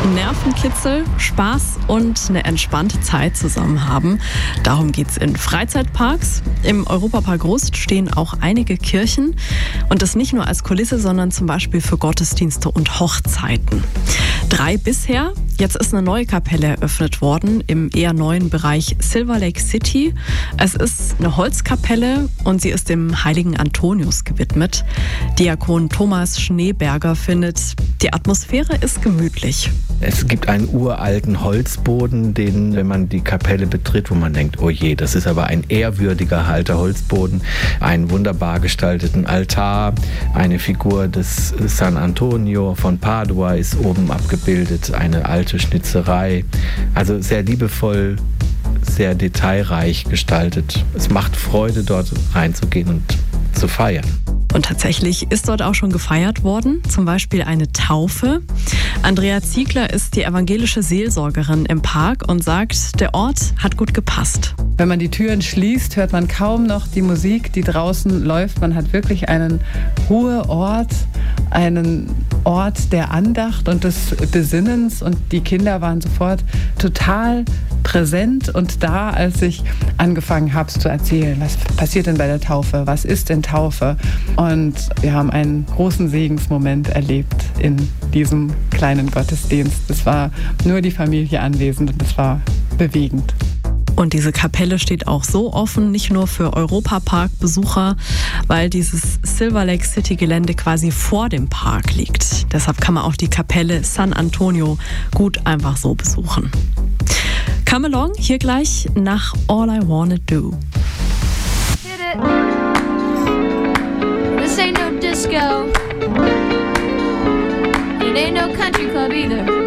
Nervenkitzel, Spaß und eine entspannte Zeit zusammen haben. Darum geht's in Freizeitparks. Im Europapark Rust stehen auch einige Kirchen. Und das nicht nur als Kulisse, sondern zum Beispiel für Gottesdienste und Hochzeiten. 3 bisher. Jetzt ist eine neue Kapelle eröffnet worden im eher neuen Bereich Silver Lake City. Es ist eine Holzkapelle und sie ist dem heiligen Antonius gewidmet. Diakon Thomas Schneeberger findet, die Atmosphäre ist gemütlich. Es gibt einen uralten Holzboden, den, wenn man die Kapelle betritt, wo man denkt, oh je, das ist aber ein ehrwürdiger alter Holzboden, einen wunderbar gestalteten Altar, eine Figur des San Antonio von Padua ist oben abgebildet, eine alte Schnitzerei, also sehr liebevoll, sehr detailreich gestaltet. Es macht Freude, dort reinzugehen und zu feiern. Und tatsächlich ist dort auch schon gefeiert worden, zum Beispiel eine Taufe. Andrea Ziegler ist die evangelische Seelsorgerin im Park und sagt, der Ort hat gut gepasst. Wenn man die Türen schließt, hört man kaum noch die Musik, die draußen läuft. Man hat wirklich einen Ruheort, einen Ort der Andacht und des Besinnens. Und die Kinder waren sofort total präsent und da, als ich angefangen habe zu erzählen, was passiert denn bei der Taufe, was ist denn Taufe? Und wir haben einen großen Segensmoment erlebt in diesem kleinen Gottesdienst. Es war nur die Familie anwesend und es war bewegend. Und diese Kapelle steht auch so offen, nicht nur für Europapark-Besucher, weil dieses Silver Lake City Gelände quasi vor dem Park liegt. Deshalb kann man auch die Kapelle San Antonio gut einfach so besuchen. Come along, hier gleich nach All I Wanna Do. Hit it. This ain't no disco. It ain't no country club either.